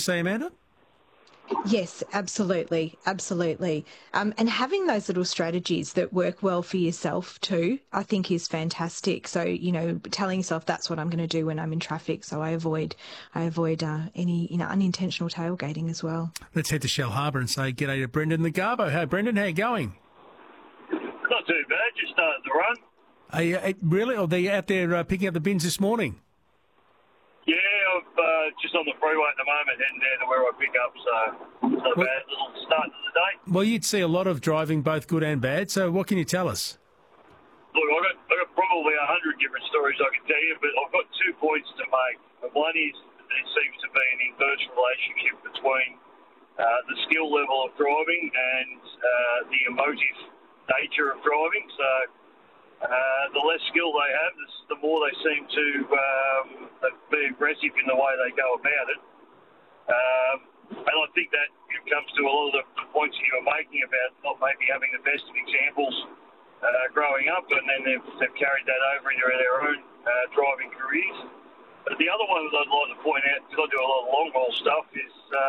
say, Amanda? Yes, absolutely, absolutely. And having those little strategies that work well for yourself too, I think is fantastic. So, telling yourself that's what I'm going to do when I'm in traffic. So I avoid any, unintentional tailgating as well. Let's head to Shell Harbour and say g'day to Brendan the Garbo. Hey, Brendan, how you going? Not too bad, just started the run. Are you, really? Are they out there picking up the bins this morning? Yeah, I'm just on the freeway at the moment, heading down to where I pick up, so it's not a bad little start to the day. Well, you'd see a lot of driving, both good and bad, so what can you tell us? Look, I've got probably 100 different stories I can tell you, but I've got 2 points to make. One is there seems to be an inverse relationship between the skill level of driving and the emotive nature of driving, so the less skill they have, the more they seem to be aggressive in the way they go about it. And I think that comes to a lot of the points that you were making about not maybe having the best of examples growing up, and then they've carried that over into their own driving careers. But the other one that I'd like to point out, because I do a lot of long haul stuff, is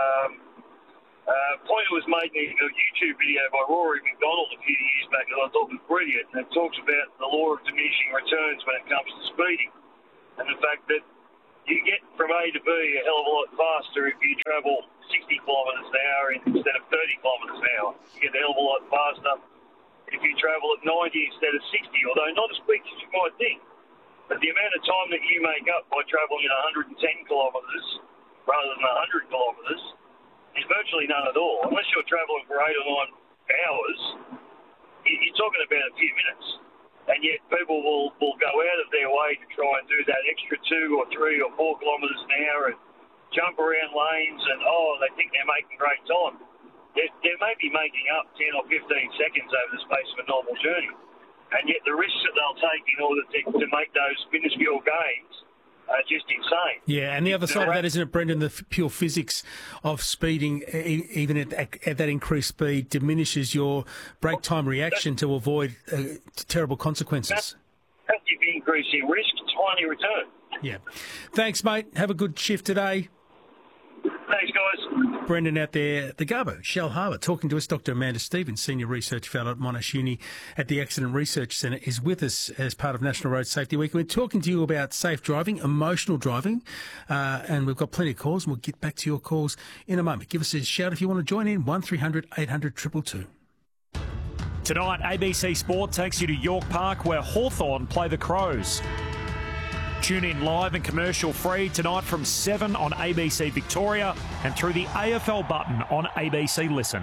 point was made in a YouTube video by Rory McDonald a few years back that I thought was brilliant, and it talks about the law of diminishing returns when it comes to speeding, and the fact that you get from A to B a hell of a lot faster if you travel 60 kilometres an hour instead of 30 kilometres an hour. You get a hell of a lot faster if you travel at 90 instead of 60, although not as quick as you might think. But the amount of time that you make up by travelling at 110 kilometres rather than 100 kilometres is virtually none at all. Unless you're travelling for 8 or 9 hours, you're talking about a few minutes. And yet people will go out of their way to try and do that extra 2 or 3 or 4 kilometres an hour and jump around lanes and, they think they're making great time. They may be making up 10 or 15 seconds over the space of a normal journey. And yet the risks that they'll take in order to make those minuscule gains are just insane. Yeah, and the other side of that, isn't it, Brendan, the pure physics of speeding, even at that increased speed, diminishes your brake time reaction to avoid terrible consequences. Massive increase in risk, tiny return. Yeah. Thanks, mate. Have a good shift today. Thanks, guys. Brendan out there, the Garbo, Shell Harbour, talking to us. Dr. Amanda Stevens, Senior Research Fellow at Monash Uni at the Accident Research Centre, is with us as part of National Road Safety Week. We're talking to you about safe driving, emotional driving, and we've got plenty of calls, and we'll get back to your calls in a moment. Give us a shout if you want to join in, 1300 800 222. Tonight, ABC Sport takes you to York Park, where Hawthorn play the Crows. Tune in live and commercial free tonight from 7 on ABC Victoria and through the AFL button on ABC Listen.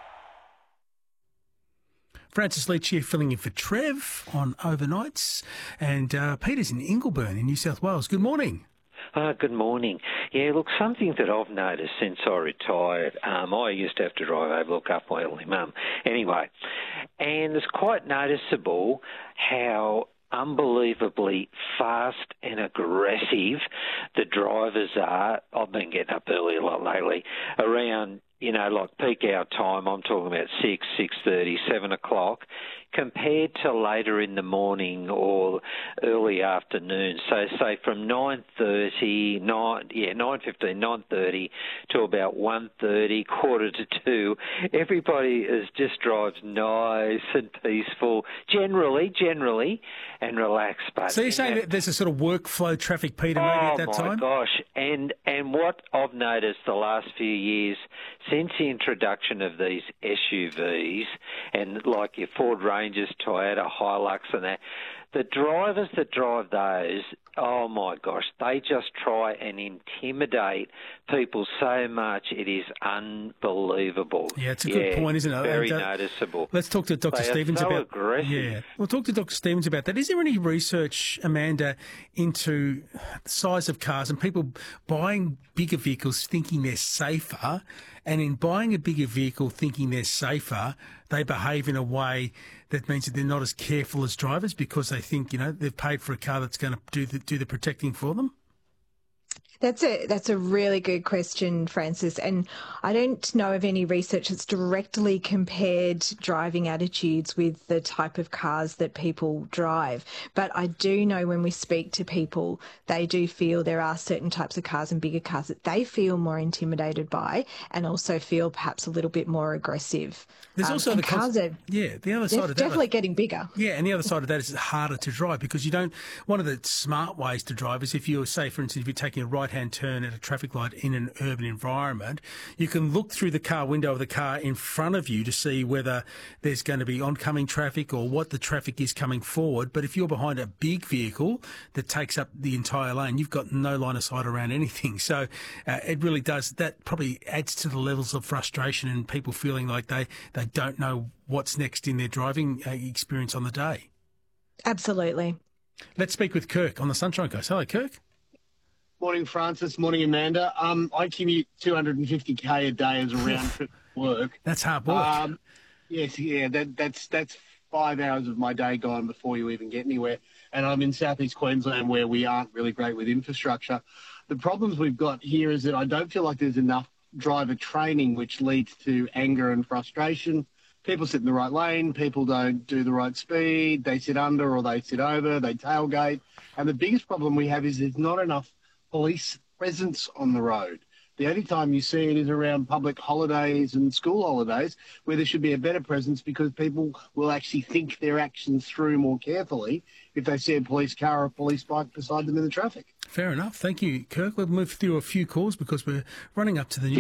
Francis Leach here filling in for Trev on overnights, and Peter's in Ingleburn in New South Wales. Good morning. Good morning. Yeah, look, something that I've noticed since I retired, I used to have to drive over, look up my elderly mum. Anyway, and it's quite noticeable how unbelievably fast and aggressive the drivers are. I've been getting up early a lot lately, around, like peak hour time. I'm talking about 6, 6:30, 7 o'clock, compared to later in the morning or early afternoon. So say from 9:30, 9:15, 9:30 to about 1:30, 1:45, everybody just drives nice and peaceful, generally, and relaxed. But so you're saying that there's a sort of workflow traffic, Peter, maybe at that time? Oh, my gosh. And what I've noticed the last few years, since the introduction of these SUVs, and like your Ford Rangers, Toyota Hilux and that, the drivers that drive those, oh my gosh, they just try and intimidate people so much. It is unbelievable. Yeah, it's a good point, isn't it? Very noticeable. Let's talk to Dr. Stevens about aggressive. Yeah, we'll talk to Dr. Stevens about that. Is there any research, Amanda, into the size of cars and people buying bigger vehicles thinking they're safer, and in buying a bigger vehicle thinking they're safer, they behave in a way that means that they're not as careful as drivers because they think, they've paid for a car that's going to do the protecting for them? That's a really good question, Francis. And I don't know of any research that's directly compared driving attitudes with the type of cars that people drive. But I do know when we speak to people, they do feel there are certain types of cars and bigger cars that they feel more intimidated by, and also feel perhaps a little bit more aggressive. There's also the cars are the other side of that. Definitely getting bigger. Yeah, and the other side of that is it's harder to drive because you don't. One of the smart ways to drive is if you're, say, for instance, if you're taking a right-hand turn at a traffic light in an urban environment, you can look through the car window of the car in front of you to see whether there's going to be oncoming traffic or what the traffic is coming forward. But if you're behind a big vehicle that takes up the entire lane, you've got no line of sight around anything. So it really does. That probably adds to the levels of frustration and people feeling like they don't know what's next in their driving experience on the day. Absolutely. Let's speak with Kirk on the Sunshine Coast. Hello, Kirk. Morning, Francis. Morning, Amanda. I commute 250k a day as a round trip to work. That's hard work. Yes, yeah. That's 5 hours of my day gone before you even get anywhere. And I'm in southeast Queensland where we aren't really great with infrastructure. The problems we've got here is that I don't feel like there's enough driver training, which leads to anger and frustration. People sit in the right lane, people don't do the right speed, they sit under or they sit over, they tailgate. And the biggest problem we have is there's not enough police presence on the road. The only time you see it is around public holidays and school holidays, where there should be a better presence because people will actually think their actions through more carefully if they see a police car or a police bike beside them in the traffic. Fair enough. Thank you, Kirk. We'll move through a few calls because we're running up to the news.